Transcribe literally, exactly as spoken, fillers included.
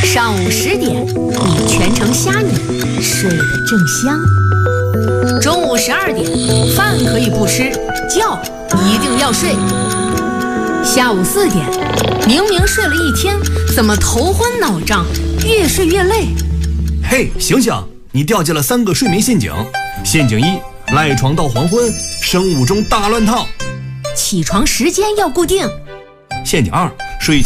上午十点，你全程瞎拧，睡得正香。中午十二点，饭可以不吃，觉一定要睡。下午四点，明明睡了一天，怎么头昏脑胀，越睡越累？ 嘿，醒醒！你掉进了三个睡眠陷阱。陷阱一：赖床到黄昏，生物钟大乱套。 起床时间要固定。 陷阱二：